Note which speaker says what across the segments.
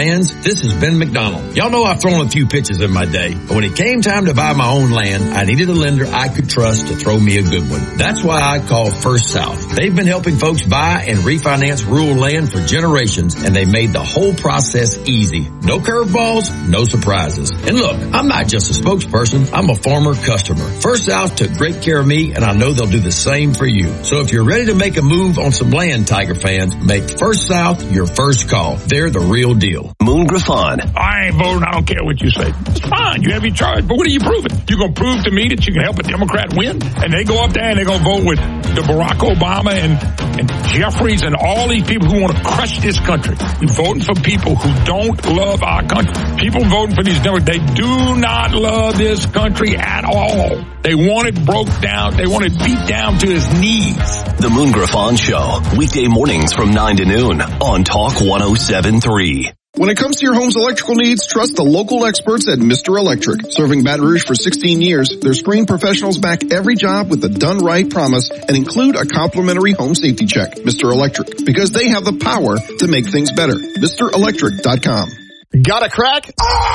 Speaker 1: fans, this is Ben McDonald. Y'all know I've thrown a few pitches in my day, but when it came time to buy my own land, I needed a lender I could trust to throw me a good one. That's why I called First South. They've been helping folks buy and refinance rural land for generations, and they made the whole process easy. No curveballs, no surprises. And look, I'm not just a spokesperson, I'm a former customer. First South took great care of me, and I know they'll do the same for you. So if you're ready to make a move on some land, Tiger fans, make First South your first call. They're the real deal.
Speaker 2: Moon Griffon.
Speaker 3: I ain't voting. I don't care what you say. It's fine. You have your charge, but what are you proving? You gonna prove to me that you can help a Democrat win? And they go up there and they're gonna vote with the Barack Obama and Jeffries and all these people who want to crush this country. You're voting for people who don't love our country. People voting for these Democrats, they do not love this country at all. They want it broke down. They want it beat down to his knees.
Speaker 2: The Moon Griffon Show, weekday mornings from 9 to noon on Talk 107.3.
Speaker 4: When it comes to your home's electrical needs, trust the local experts at Mr. Electric. Serving Baton Rouge for 16 years, their screened professionals back every job with a done-right promise and include a complimentary home safety check. Mr. Electric, because they have the power to make things better. MrElectric.com.
Speaker 5: Got a crack?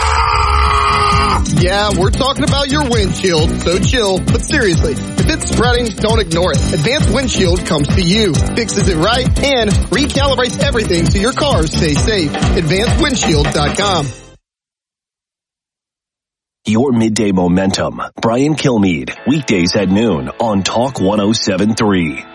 Speaker 5: Yeah, we're talking about your windshield, so chill. But seriously, if it's spreading, don't ignore it. Advanced Windshield comes to you, fixes it right, and recalibrates everything so your cars stay safe. AdvancedWindshield.com.
Speaker 2: Your midday momentum. Brian Kilmeade, weekdays at noon on Talk 107.3.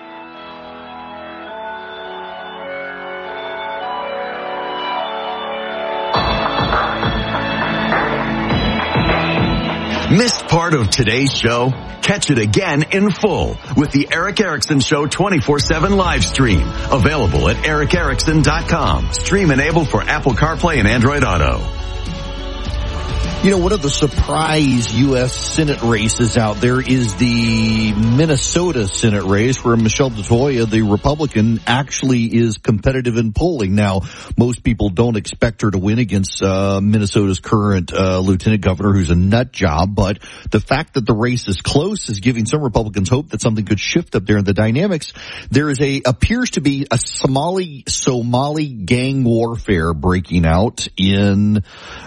Speaker 6: Missed part of today's show? Catch it again in full with the Eric Erickson Show 24/7 live stream. Available at ericerickson.com. Stream enabled for Apple CarPlay and Android Auto.
Speaker 7: You know, one of the surprise U.S. Senate races out there is the Minnesota Senate race where Michelle DeToya, the Republican, actually is competitive in polling. Now, most people don't expect her to win against Minnesota's current lieutenant governor, who's a nut job, but the fact that the race is close is giving some Republicans hope that something could shift up there in the dynamics. There appears to be a Somali gang warfare breaking out in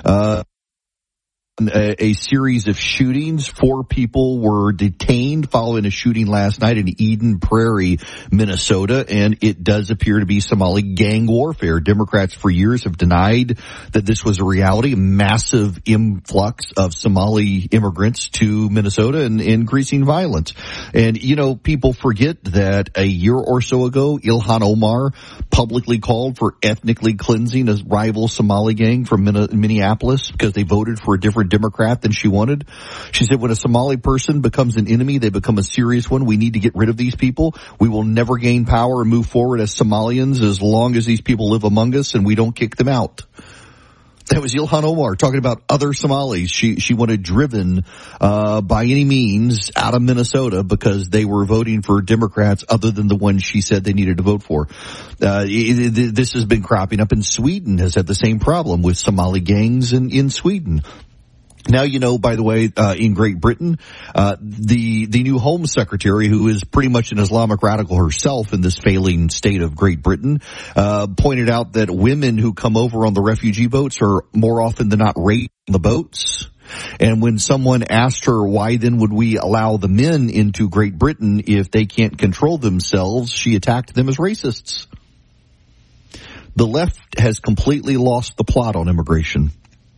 Speaker 7: a series of shootings. 4 people were detained following a shooting last night in Eden Prairie, Minnesota, and it does appear to be Somali gang warfare. Democrats for years have denied that this was a reality. A massive influx of Somali immigrants to Minnesota and increasing violence. And, you know, people forget that a year or so ago, Ilhan Omar publicly called for ethnically cleansing a rival Somali gang from Minneapolis because they voted for a different Democrat than she wanted. She said, when a Somali person becomes an enemy, they become a serious one. We need to get rid of these people. We will never gain power and move forward as Somalians as long as these people live among us and we don't kick them out. That was Ilhan Omar talking about other Somalis. She wanted driven by any means out of Minnesota because they were voting for Democrats other than the ones she said they needed to vote for. This has been cropping up in Sweden, has had the same problem with Somali gangs in Sweden. Now, you know, by the way, in Great Britain, the new Home Secretary, who is pretty much an Islamic radical herself in this failing state of Great Britain, pointed out that women who come over on the refugee boats are more often than not raped on the boats. And when someone asked her, why then would we allow the men into Great Britain if they can't control themselves, she attacked them as racists. The left has completely lost the plot on immigration.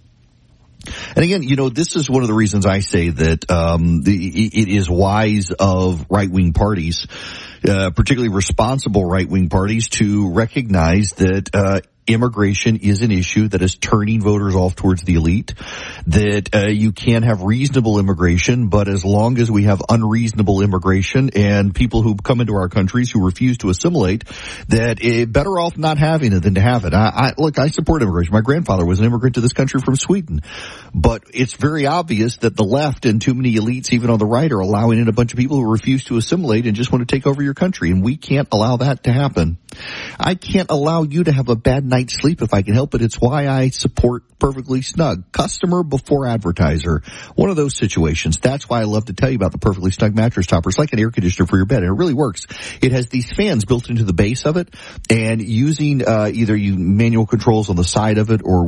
Speaker 7: And again, you know, this is one of the reasons I say that it is wise of right-wing parties, particularly responsible right-wing parties, to recognize that immigration is an issue that is turning voters off towards the elite, that you can have reasonable immigration, but as long as we have unreasonable immigration and people who come into our countries who refuse to assimilate, that better off not having it than to have it. Look, I support immigration. My grandfather was an immigrant to this country from Sweden. But it's very obvious that the left and too many elites, even on the right, are allowing in a bunch of people who refuse to assimilate and just want to take over your country. And we can't allow that to happen. I can't allow you to have a bad night's sleep if I can help it. It's why I support Perfectly Snug. Customer before advertiser. One of those situations. That's why I love to tell you about the Perfectly Snug mattress topper. It's like an air conditioner for your bed, and it really works. It has these fans built into the base of it, and using either manual controls on the side of it or